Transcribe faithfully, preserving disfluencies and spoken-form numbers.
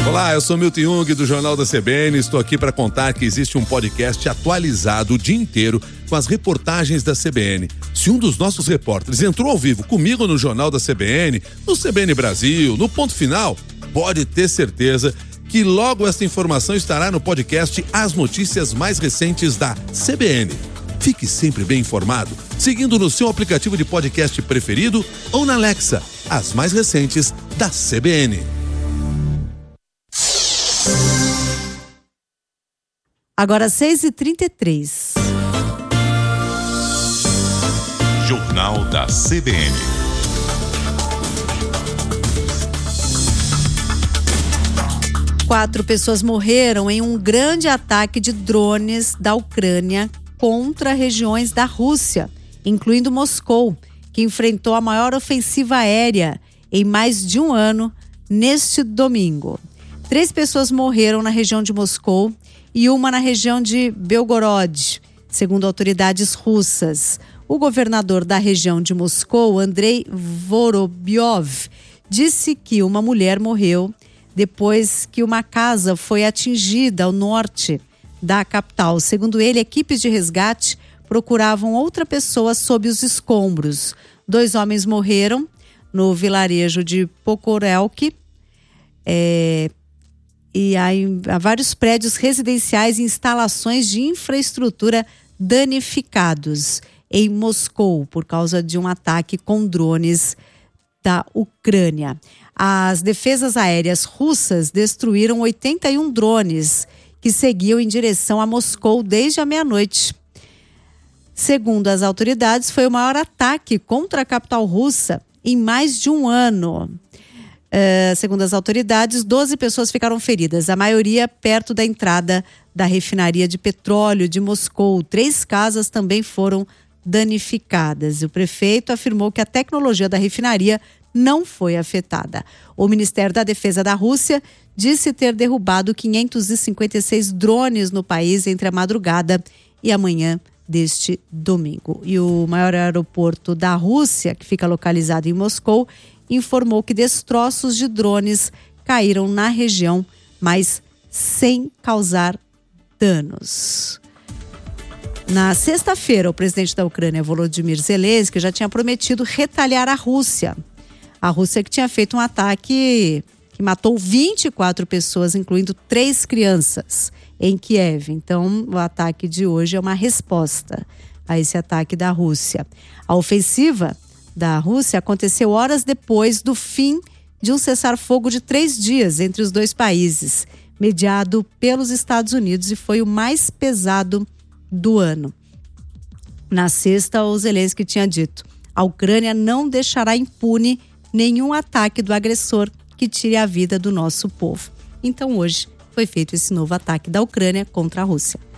Olá, eu sou Milton Jung do Jornal da C B N. Estou aqui para contar que existe um podcast atualizado o dia inteiro com as reportagens da C B N. Se um dos nossos repórteres entrou ao vivo comigo no Jornal da C B N, no C B N Brasil, no Ponto Final, pode ter certeza que logo esta informação estará no podcast As Notícias Mais Recentes da C B N. Fique sempre bem informado, seguindo no seu aplicativo de podcast preferido ou na Alexa, as mais recentes da C B N. Agora seis e trinta e três. Jornal da C B N. Quatro pessoas morreram em um grande ataque de drones da Ucrânia contra regiões da Rússia, incluindo Moscou, que enfrentou a maior ofensiva aérea em mais de um ano neste domingo. Três pessoas morreram na região de Moscou e uma na região de Belgorod, segundo autoridades russas. O governador da região de Moscou, Andrei Vorobyov, disse que uma mulher morreu depois que uma casa foi atingida ao norte da capital. Segundo ele, equipes de resgate procuravam outra pessoa sob os escombros. Dois homens morreram no vilarejo de Pokorelki, é, e há, há vários prédios residenciais e instalações de infraestrutura danificados em Moscou por causa de um ataque com drones da Ucrânia. As defesas aéreas russas destruíram oitenta e um drones que seguiam em direção a Moscou desde a meia-noite. Segundo as autoridades, foi o maior ataque contra a capital russa em mais de um ano. Uh, segundo as autoridades, doze pessoas ficaram feridas, a maioria perto da entrada da refinaria de petróleo de Moscou. Três casas também foram danificadas. O prefeito afirmou que a tecnologia da refinaria não foi afetada. O Ministério da Defesa da Rússia disse ter derrubado quinhentos e cinquenta e seis drones no país entre a madrugada e a manhã deste domingo. E o maior aeroporto da Rússia, que fica localizado em Moscou, informou que destroços de drones caíram na região, mas sem causar danos. Na sexta-feira, o presidente da Ucrânia, Volodymyr Zelensky, já tinha prometido retaliar a Rússia. A Rússia que tinha feito um ataque que matou vinte e quatro pessoas, incluindo três crianças, em Kiev. Então, o ataque de hoje é uma resposta a esse ataque da Rússia. A ofensiva da Rússia aconteceu horas depois do fim de um cessar-fogo de três dias entre os dois países, mediado pelos Estados Unidos, e foi o mais pesado do ano. Na sexta, o Zelensky tinha dito: a Ucrânia não deixará impune nenhum ataque do agressor que tire a vida do nosso povo. Então hoje foi feito esse novo ataque da Ucrânia contra a Rússia.